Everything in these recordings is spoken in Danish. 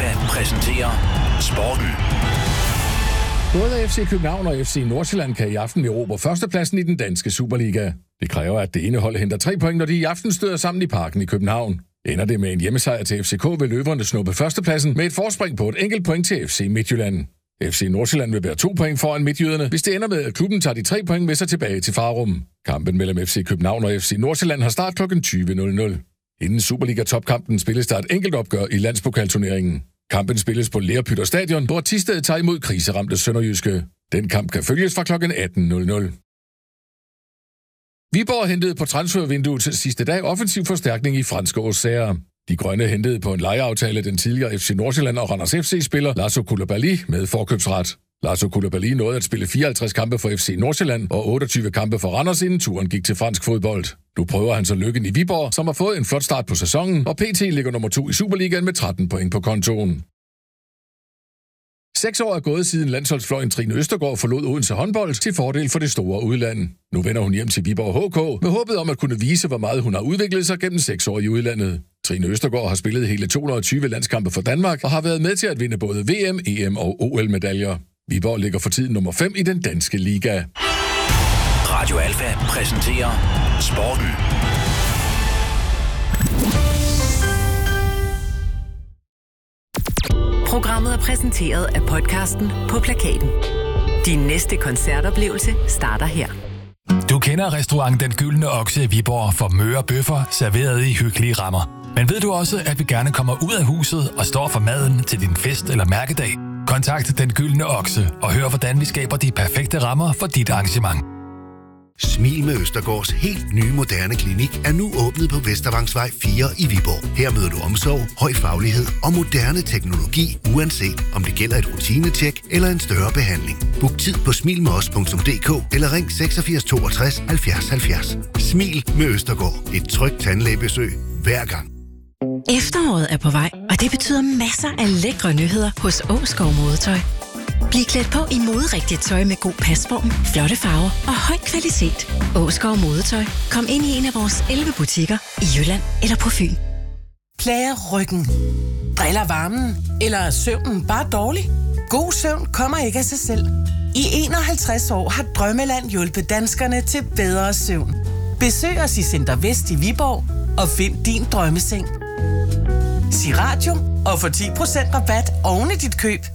Alfa præsenterer Sporten. Både FC København og FC Nordsjælland kan i aften erobre førstepladsen i den danske Superliga. Det kræver, at det ene hold henter 3 point, når de i aften støder sammen i Parken i København. Ender det med en hjemmesejr til FCK, vil løverne snuppe førstepladsen med et forspring på et enkelt point til FC Midtjylland. FC Nordsjælland vil være 2 point foran midtjyderne, hvis det ender med, at klubben tager de 3 point med sig tilbage til Farum. Kampen mellem FC København og FC Nordsjælland har start kl. 20.00. Inden Superliga-topkampen spilles der et enkelt opgør i landspokalturneringen. Kampen spilles på Lerpytter Stadion, hvor Thisted tager imod kriseramte Sønderjyske. Den kamp kan følges fra kl. 18.00. Viborg hentede på transfervinduets sidste dag offensiv forstærkning i franske Auxerre. De grønne hentede på en lejeaftale den tidligere FC Nordsjælland og Randers FC-spiller Lasso Coulibaly med forkøbsret. Lasso Coulibaly nåede at spille 54 kampe for FC Nordsjælland og 28 kampe for Randers, inden turen gik til fransk fodbold. Nu prøver han så lykken i Viborg, som har fået en flot start på sæsonen, og PT ligger nummer 2 i Superligaen med 13 point på kontoen. 6 år er gået siden landsholdsfløjen Trine Østergaard forlod Odense håndbold til fordel for det store udland. Nu vender hun hjem til Viborg HK med håbet om at kunne vise, hvor meget hun har udviklet sig gennem 6 år i udlandet. Trine Østergaard har spillet hele 220 landskampe for Danmark og har været med til at vinde både VM, EM og OL-medaljer. Viborg ligger for tiden nummer 5 i den danske liga. Radio Alfa præsenterer Sporten. Programmet er præsenteret af podcasten På Plakaten. Din næste koncertoplevelse starter her. Du kender restaurant Den Gyldne Okse i Viborg for møre bøffer serveret i hyggelige rammer. Men ved du også, at vi gerne kommer ud af huset og står for maden til din fest eller mærkedag? Kontakt Den Gyldne Okse og hør, hvordan vi skaber de perfekte rammer for dit arrangement. Smil med Østergaards helt nye moderne klinik er nu åbnet på Vestervangsvej 4 i Viborg. Her møder du omsorg, høj faglighed og moderne teknologi, uanset om det gælder et rutinetjek eller en større behandling. Book tid på smilmedos.dk eller ring 86 62 70 70. Smil med Østergaard. Et trygt tandlægebesøg hver gang. Efteråret er på vej, og det betyder masser af lækre nyheder hos Åskov Modetøj. Bliv klædt på i moderigtigt tøj med god pasform, flotte farver og høj kvalitet. Åskov Modetøj. Kom ind i en af vores 11 butikker i Jylland eller på Fyn. Plager ryggen? Driller varmen? Eller er søvnen bare dårlig? God søvn kommer ikke af sig selv. I 51 år har Drømmeland hjulpet danskerne til bedre søvn. Besøg os i Center Vest i Viborg og find din drømmeseng. Sig radio og få 10% rabat oven i dit køb.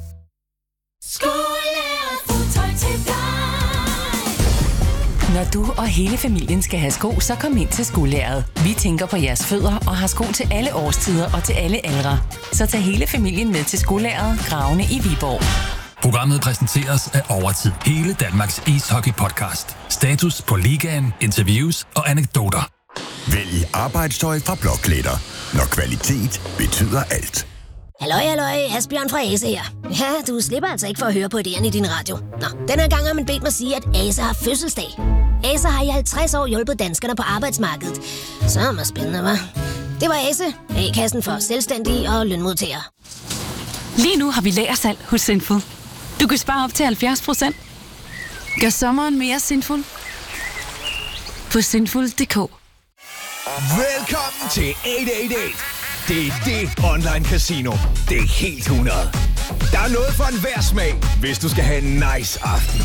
Når du og hele familien skal have sko, så kom ind til Skolæret. Vi tænker på jeres fødder og har sko til alle årstider og til alle aldre. Så tag hele familien med til Skolæret, Gravene i Viborg. Programmet præsenteres af Overtid. Hele Danmarks ishockey-podcast. Status på ligaen, interviews og anekdoter. Vælg arbejdstøj fra Blåklæder, når kvalitet betyder alt. Halløj, Asbjørn fra Ase her. Ja, du slipper altså ikke for at høre på idéerne i din radio. Nå, den her gang har man bedt mig sige, at Ase har fødselsdag. Ase har i 50 år hjulpet danskerne på arbejdsmarkedet. Så er det spændende, hva'? Det var Ase, A-kassen for selvstændige og lønmodtagere. Lige nu har vi lagersalg hos Sinful. Du kan spare op til 70%. Gør sommeren mere sinful på sinful.dk. Velkommen til 888. Det er det online casino. Det er helt 100. Der er noget for enhver smag, hvis du skal have en nice aften.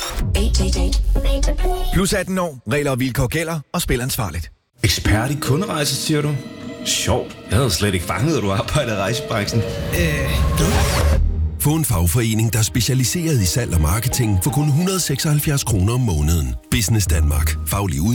888. Plus 18 år. Regler og vilkår gælder, og spil ansvarligt. Ekspert i kunderejser, siger du? Sjovt. Jeg havde slet ikke fanget, at du arbejder i rejsebranchen. Få en fagforening, der er specialiseret i salg og marketing for kun 176 kroner om måneden. Business Danmark. Faglig